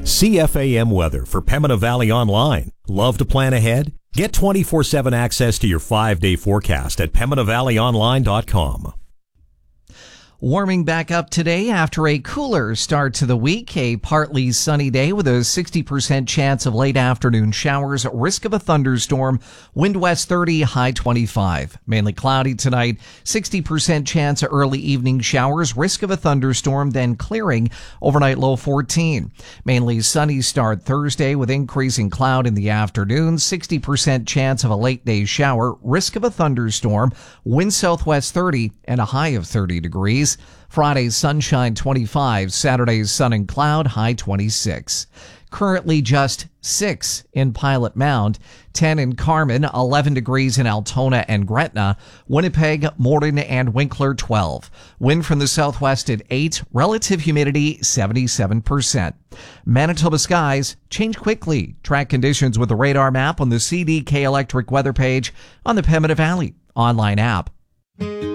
CFAM weather for Pembina Valley Online. Love to plan ahead? Get 24/7 access to your 5-day forecast at PembinaValleyOnline.com. Warming back up today after a cooler start to the week. A partly sunny day with a 60% chance of late afternoon showers, risk of a thunderstorm, wind west 30, high 25. Mainly cloudy tonight, 60% chance of early evening showers, risk of a thunderstorm, then clearing, overnight low 14. Mainly sunny start Thursday with increasing cloud in the afternoon, 60% chance of a late day shower, risk of a thunderstorm, wind southwest 30 and a high of 30 degrees. Friday's sunshine 25, Saturday's sun and cloud, high 26. Currently just 6 in Pilot Mound, 10 in Carmen, 11 degrees in Altona and Gretna, Winnipeg, Morden, and Winkler 12. Wind from the southwest at 8, relative humidity 77%. Manitoba skies change quickly. Track conditions with the radar map on the CDK Electric weather page on the Pembina Valley online app.